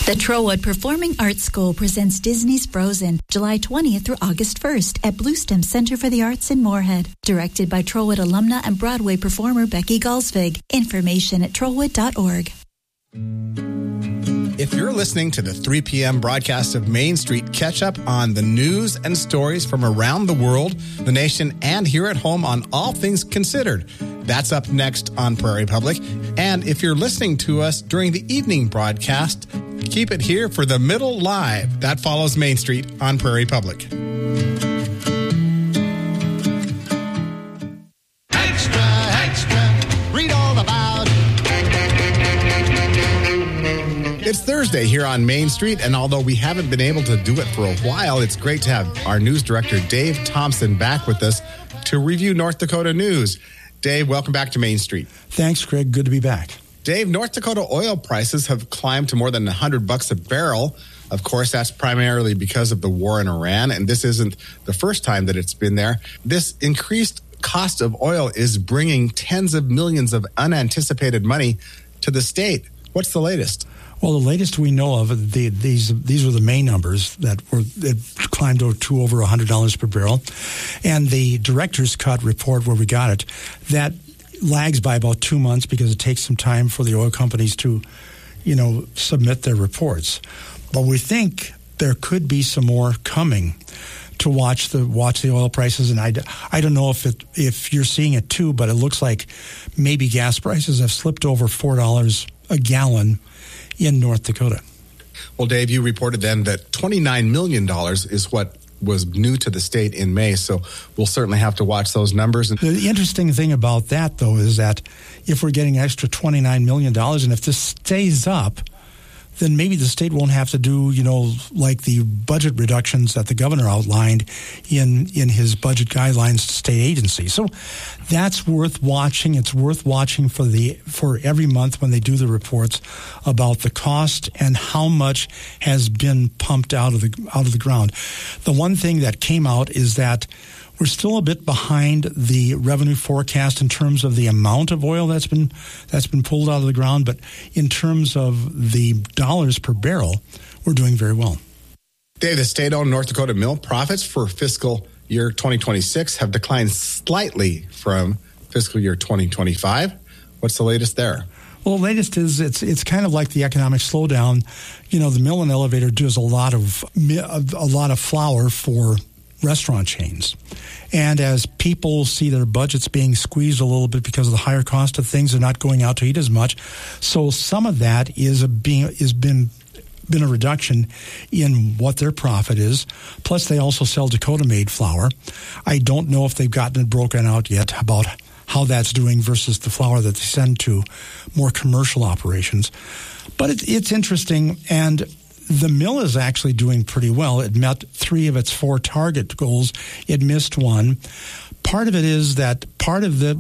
The Trowwood Performing Arts School presents Disney's Frozen, July 20th through August 1st at Bluestem Center for the Arts in Moorhead. Directed by Trowwood alumna and Broadway performer Becky Galsvig. Information at trowwood.org. If you're listening to the 3 p.m. broadcast of Main Street, catch up on the news and stories from around the world, the nation, and here at home on All Things Considered. That's up next on Prairie Public. And if you're listening to us during the evening broadcast, keep it here for the Middle Live. That follows Main Street on Prairie Public. Extra, extra, read all about it. It's Thursday here on Main Street, and although we haven't been able to do it for a while, it's great to have our news director, Dave Thompson, back with us to review North Dakota news. Dave, welcome back to Main Street. Thanks, Craig. Good to be back. Dave, North Dakota oil prices have climbed to more than $100 a barrel. Of course, that's primarily because of the war in Iran, and this isn't the first time that it's been there. This increased cost of oil is bringing tens of millions of unanticipated money to the state. What's the latest? Well, the latest we know of, these were the May numbers that climbed to over $100 per barrel. And the director's cut report where we got it, that lags by about 2 months because it takes some time for the oil companies to, submit their reports. But we think there could be some more coming to watch the oil prices. And I don't know if you're seeing it too, but it looks like maybe gas prices have slipped over $4 a gallon in North Dakota. Well, Dave, you reported then that $29 million is what was new to the state in May, so we'll certainly have to watch those numbers. The interesting thing about that, though, is that if we're getting extra $29 million, and if this stays up, then maybe the state won't have to do, like the budget reductions that the governor outlined in his budget guidelines to state agencies. So that's worth watching. It's worth watching for every month when they do the reports about the cost and how much has been pumped out of the ground. The one thing that came out is that we're still a bit behind the revenue forecast in terms of the amount of oil that's been pulled out of the ground, but in terms of the dollars per barrel, we're doing very well. Dave, the state-owned North Dakota mill profits for fiscal year 2026 have declined slightly from fiscal year 2025. What's the latest there? Well, the latest is it's kind of like the economic slowdown. The mill and elevator does a lot of flour for restaurant chains. And as people see their budgets being squeezed a little bit because of the higher cost of things, they're not going out to eat as much. So some of that been a reduction in what their profit is. Plus, they also sell Dakota-made flour. I don't know if they've gotten it broken out yet about how that's doing versus the flour that they send to more commercial operations. But it's interesting, and the mill is actually doing pretty well. It met 3 of its 4 target goals. It missed 1. Part of it is that part of the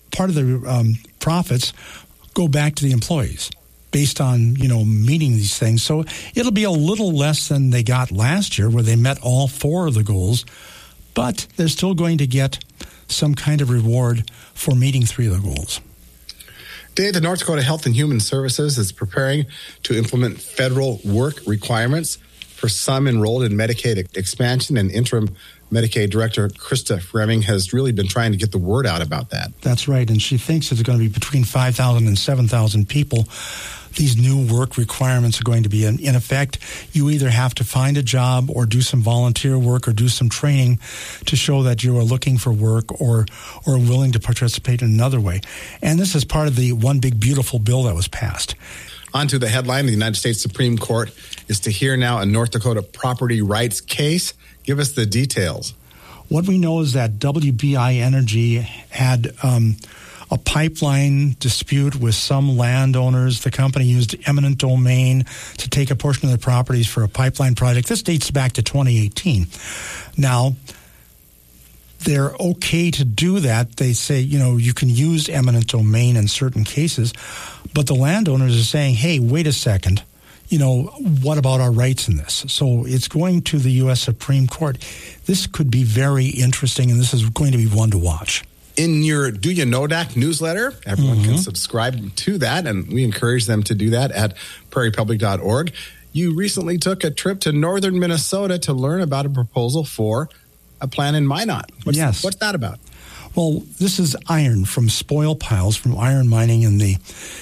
profits go back to the employees based on, meeting these things. So it'll be a little less than they got last year where they met all 4 of the goals, but they're still going to get some kind of reward for meeting 3 of the goals. Dave, the North Dakota Health and Human Services is preparing to implement federal work requirements for some enrolled in Medicaid expansion, and interim Medicaid Director Krista Fremming has really been trying to get the word out about that. That's right, and she thinks it's going to be between 5,000 and 7,000 people. These new work requirements are going to be in effect. You either have to find a job or do some volunteer work or do some training to show that you are looking for work or willing to participate in another way. And this is part of the One Big Beautiful bill that was passed. On to the headline. The United States Supreme Court is to hear now a North Dakota property rights case. Give us the details. What we know is that WBI Energy had a pipeline dispute with some landowners. The company used eminent domain to take a portion of their properties for a pipeline project. This dates back to 2018. Now, they're okay to do that. They say, you can use eminent domain in certain cases, but the landowners are saying, hey, wait a second. What about our rights in this? So it's going to the U.S. Supreme Court. This could be very interesting, and this is going to be one to watch. In your Do You Know DAC newsletter, everyone can subscribe to that, and we encourage them to do that at prairiepublic.org. you recently took a trip to northern Minnesota to learn about a proposal for a plant in Minot. Yes. What's that about? Well, this is iron from spoil piles from iron mining in the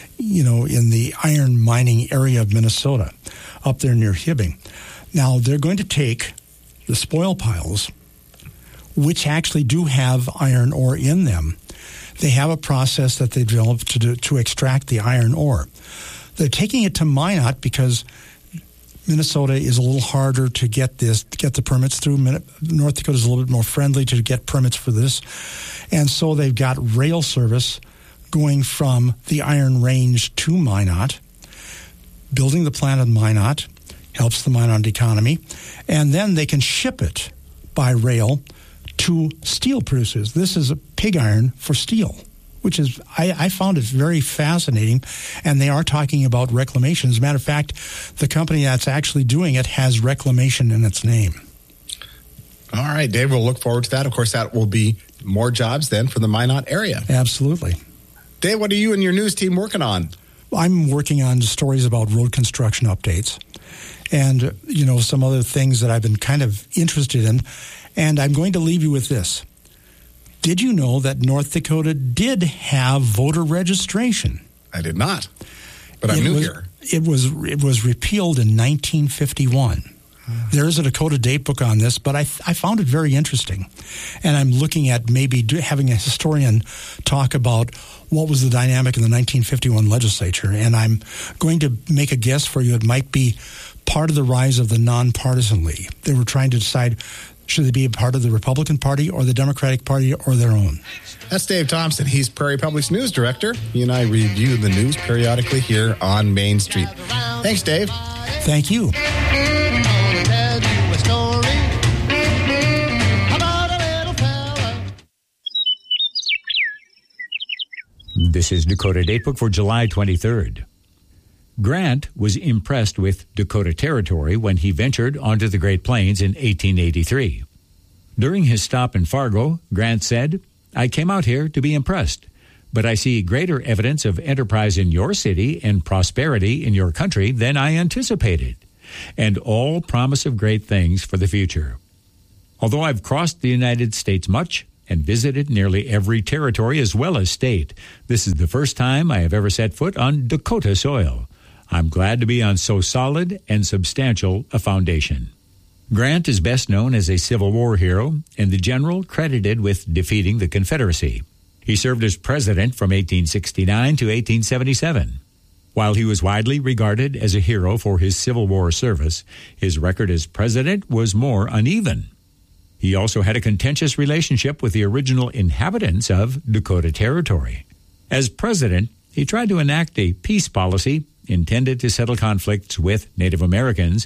iron mining area of Minnesota, up there near Hibbing. Now, they're going to take the spoil piles, which actually do have iron ore in them. They have a process that they developed to extract the iron ore. They're taking it to Minot because Minnesota is a little harder to get the permits through. North Dakota is a little bit more friendly to get permits for this. And so they've got rail service going from the Iron Range to Minot. Building the plant in Minot helps the Minot economy. And then they can ship it by rail to steel producers. This is a pig iron for steel, which is, I found it very fascinating. And they are talking about reclamation. As a matter of fact, the company that's actually doing it has reclamation in its name. All right, Dave, we'll look forward to that. Of course, that will be more jobs then for the Minot area. Absolutely. Dave, what are you and your news team working on? I'm working on stories about road construction updates and, some other things that I've been kind of interested in. And I'm going to leave you with this. Did you know that North Dakota did have voter registration? I did not, but I'm new here. It was repealed in 1951. There's a Dakota date book on this, but I found it very interesting. And I'm looking at maybe having a historian talk about what was the dynamic in the 1951 legislature. And I'm going to make a guess for you. It might be part of the rise of the nonpartisan league. They were trying to decide, should they be a part of the Republican Party or the Democratic Party or their own? That's Dave Thompson. He's Prairie Public's news director. He and I review the news periodically here on Main Street. Thanks, Dave. Thank you. This is Dakota Datebook for July 23rd. Grant was impressed with Dakota Territory when he ventured onto the Great Plains in 1883. During his stop in Fargo, Grant said, "I came out here to be impressed, but I see greater evidence of enterprise in your city and prosperity in your country than I anticipated, and all promise of great things for the future. Although I've crossed the United States much and visited nearly every territory as well as state, this is the first time I have ever set foot on Dakota soil. I'm glad to be on so solid and substantial a foundation." Grant is best known as a Civil War hero and the general credited with defeating the Confederacy. He served as president from 1869 to 1877. While he was widely regarded as a hero for his Civil War service, his record as president was more uneven. He also had a contentious relationship with the original inhabitants of Dakota Territory. As president, he tried to enact a peace policy intended to settle conflicts with Native Americans